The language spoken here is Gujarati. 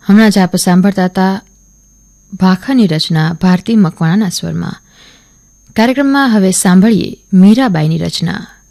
હમણાં જ આપ સાંભળતા હતા ભાખાની રચના ભારતી મકવાણાના સ્વરમાં. કાર્યક્રમમાં હવે સાંભળીએ મીરાબાઈની રચના.